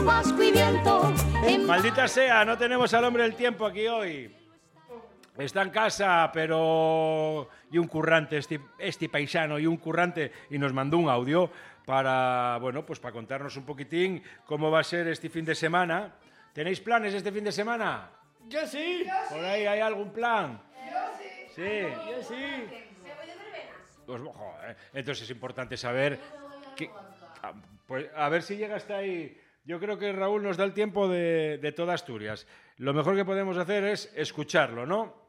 Maldita sea, no tenemos al hombre del tiempo aquí hoy. Está en casa, pero... Y un currante, este paisano, y un currante, y nos mandó un audio para, bueno, pues para contarnos un poquitín cómo va a ser este fin de semana. ¿Tenéis planes este fin de semana? Yo sí. ¿Por ahí hay algún plan? Yo sí. Sí. Yo sí. ¿Me voy de verbenas? Pues, joder, entonces es importante saber... pues a ver si llega hasta ahí. Yo creo que Raúl nos da el tiempo de toda Asturias. Lo mejor que podemos hacer es escucharlo, ¿no?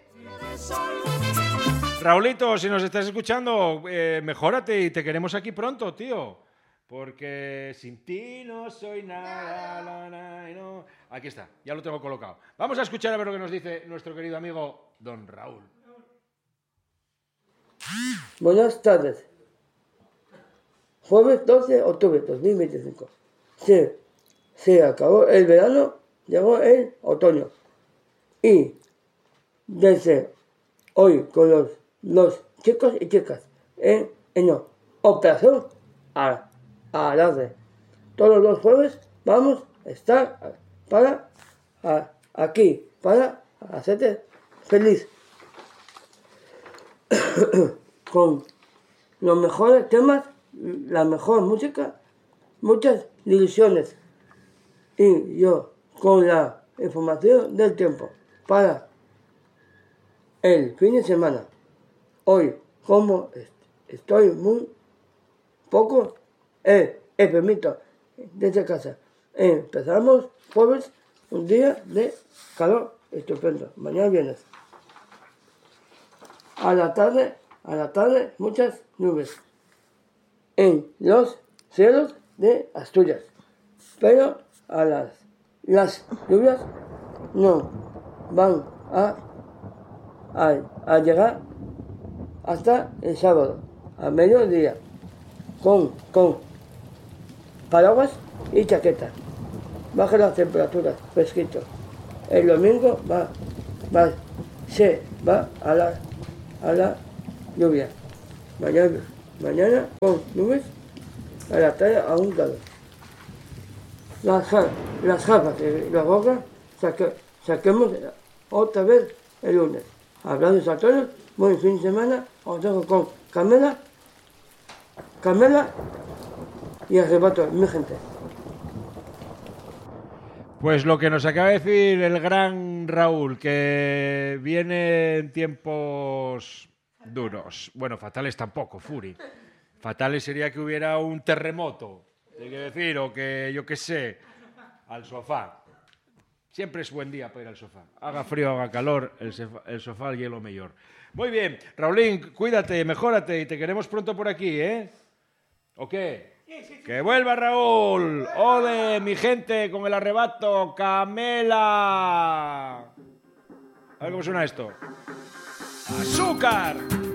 Raulito, si nos estás escuchando, mejórate y te queremos aquí pronto, tío. Porque sin ti no soy nada, no. Aquí está, ya lo tengo colocado. Vamos a escuchar a ver lo que nos dice nuestro querido amigo don Raúl. Buenas tardes. Jueves 12 de octubre de 2025. Se acabó el verano, llegó el otoño. Y desde hoy con los chicos y chicas en operación a la todos los jueves vamos a estar aquí para hacerte feliz con los mejores temas, la mejor música, muchas ilusiones y yo con la información del tiempo para el fin de semana. Hoy, como estoy muy poco, permito desde casa. Empezamos jueves, un día de calor estupendo. Mañana viernes. A la tarde, muchas nubes en los cielos de Asturias. Pero las lluvias no van a llegar hasta el sábado, a mediodía, con paraguas y chaquetas. Baja las temperaturas, fresquito. El domingo se va a la lluvia. Mañana con nubes, a la tarde a un grado. Las gafas y la boca saquemos otra vez el lunes. Hablando a todos, buen fin de semana. Os dejo con Camela y Arrebato, mi gente. Pues lo que nos acaba de decir el gran Raúl, que viene en tiempos duros. Bueno, fatales tampoco, Furi. Fatales sería que hubiera un terremoto, hay que decir, o que, yo qué sé, al sofá. Siempre es buen día para ir al sofá. Haga frío, haga calor, el sofá y lo mejor. Muy bien, Raulín, cuídate, mejórate y te queremos pronto por aquí, ¿eh? ¿O qué? Sí. ¡Que vuelva Raúl! ¡Ole, mi gente, con el arrebato! ¡Camela! A ver cómo suena esto. ¡Azúcar!